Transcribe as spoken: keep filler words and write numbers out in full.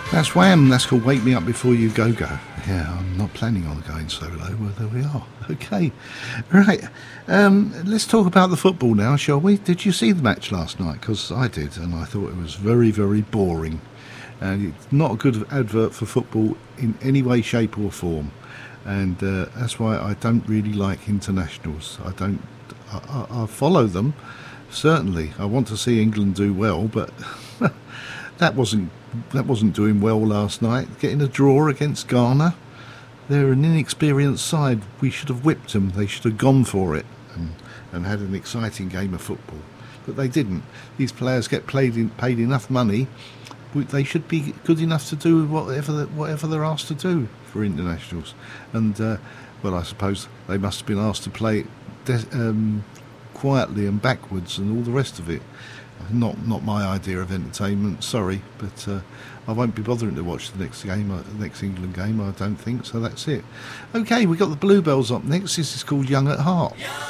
That's Wham. That's called Wake Me Up Before You Go Go. Yeah, I'm not planning on going solo. Well, there we are. Okay. Right. Um, let's talk about the football now, shall we? Did you see the match last night? Because I did, and I thought it was very, very boring. And it's not a good advert for football in any way, shape or form. And uh, that's why I don't really like internationals. I don't... I, I, I follow them, certainly. I want to see England do well, but that wasn't that wasn't doing well last night. Getting a draw against Ghana. They're an inexperienced side. We should have whipped them. They should have gone for it and, and had an exciting game of football. But they didn't. These players get played in, paid enough money. They should be good enough to do whatever whatever they're asked to do for internationals. And, uh, well, I suppose they must have been asked to play de- um, quietly and backwards and all the rest of it. Not not my idea of entertainment, sorry, but uh, I won't be bothering to watch the next game, uh, the next England game, I don't think, so that's it. Okay, we've got the Bluebells up next. This is called Young at Heart.